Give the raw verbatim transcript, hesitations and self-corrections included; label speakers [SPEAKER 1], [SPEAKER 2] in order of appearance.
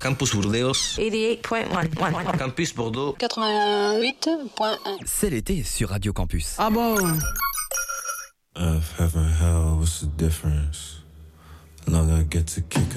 [SPEAKER 1] Campus Burdeos.
[SPEAKER 2] eighty-eight point one.
[SPEAKER 1] Campus Bordeaux.
[SPEAKER 3] quatre-vingt-huit point un.
[SPEAKER 4] C'est l'été sur Radio Campus.
[SPEAKER 5] Ah bon?
[SPEAKER 6] Earth, heaven, hell, what's the difference? Love, I get to kick